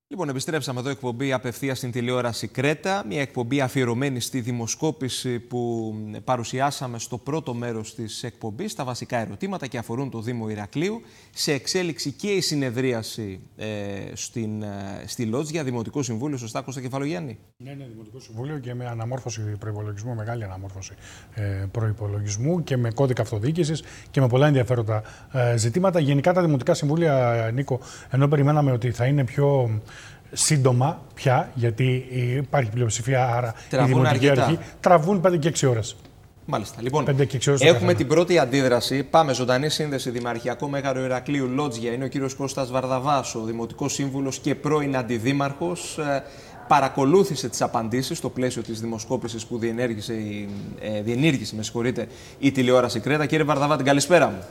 Λοιπόν, επιστρέψαμε εδώ εκπομπή απευθείας στην τηλεόραση Κρέτα, μια εκπομπή αφιερωμένη στη δημοσκόπηση που παρουσιάσαμε στο πρώτο μέρος της εκπομπής, τα βασικά ερωτήματα και αφορούν το Δήμο Ηρακλείου. Σε εξέλιξη και η συνεδρίαση στη Λότζια, Δημοτικό Συμβούλιο, σωστά Κώστα Κεφαλογιάννη? Ναι, Δημοτικό Συμβούλιο και με αναμόρφωση προϋπολογισμού, μεγάλη αναμόρφωση προϋπολογισμού και με κώδικα αυτοδιοίκησης και με πολλά ενδιαφέροντα ζητήματα. Γενικά τα Δημοτικά Συμβούλια, Νίκο, ενώ περιμέναμε ότι θα είναι πιο σύντομα πια, γιατί υπάρχει πλειοψηφία, άρα η Δημοτική Αρχή, τραβούν 5 και 6 ώρες. Μάλιστα. Λοιπόν, 5 και 6 ώρες έχουμε την πρώτη αντίδραση. Πάμε ζωντανή σύνδεση. Δημαρχιακό Μέγαρο Ηρακλείου, Λότζια. Είναι ο κύριος Κώστας Βαρδαβάς, ο Δημοτικός Σύμβουλος και πρώην Αντιδήμαρχος. Παρακολούθησε τις απαντήσεις στο πλαίσιο της δημοσκόπησης που διενήργησε η τηλεόραση Κρέτα. Κύριε Βαρδαβά, την καλησπέρα μου.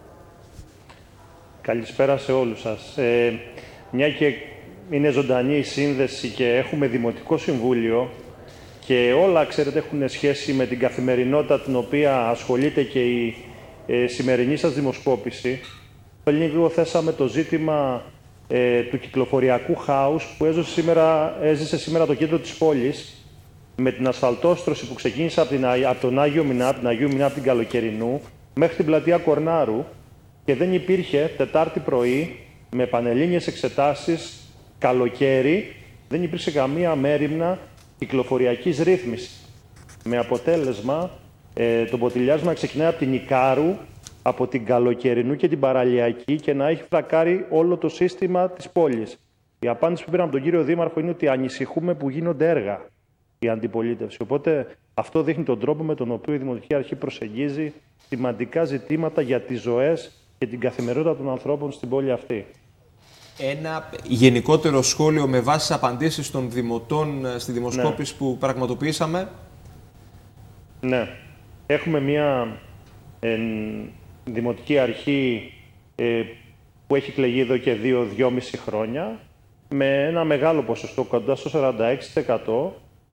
Καλησπέρα σε όλους σας. Μια και είναι ζωντανή η σύνδεση και έχουμε Δημοτικό Συμβούλιο και όλα, ξέρετε, έχουν σχέση με την καθημερινότητα την οποία ασχολείται και η σημερινή σας δημοσκόπηση. Λίγο θέσαμε το ζήτημα του κυκλοφοριακού χάους που έζησε σήμερα το κέντρο της πόλης, με την ασφαλτόστρωση που ξεκίνησε από τον Άγιο Μινά, την Αγίου Μινά, από την Καλοκαιρινού, μέχρι την πλατεία Κορνάρου, και δεν υπήρχε Τετάρτη πρωί, με πανελλήνιες εξετάσεις, καλοκαίρι, δεν υπήρξε καμία μέριμνα κυκλοφοριακής ρύθμισης. Με αποτέλεσμα το ποτηλιάσμα ξεκινάει από την Ικάρου, από την Καλοκαιρινού και την Παραλιακή και να έχει φρακάρει όλο το σύστημα της πόλης. Η απάντηση που πήραμε από τον κύριο Δήμαρχο είναι ότι ανησυχούμε που γίνονται έργα η αντιπολίτευση. Οπότε αυτό δείχνει τον τρόπο με τον οποίο η Δημοτική Αρχή προσεγγίζει σημαντικά ζητήματα για τις ζωές και την καθημερινότητα των ανθρώπων στην πόλη αυτή. Ένα γενικότερο σχόλιο με βάση τις απαντήσεις των δημοτών στη δημοσκόπηση που πραγματοποιήσαμε. Ναι. Έχουμε μια Δημοτική Αρχή που έχει εκλεγεί εδώ και 2-2,5 χρόνια με ένα μεγάλο ποσοστό, κοντά στο 46%,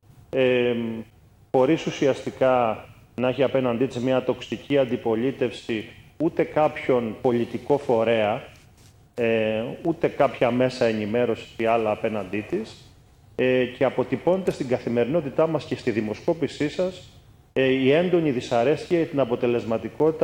χωρίς ουσιαστικά να έχει απέναντί της μια τοξική αντιπολίτευση, ούτε κάποιον πολιτικό φορέα, ούτε κάποια μέσα ενημέρωση ή άλλα απέναντί της, και αποτυπώνεται στην καθημερινότητά μας και στη δημοσκόπησή σας η έντονη δυσαρέσκεια για την αποτελεσματικότητα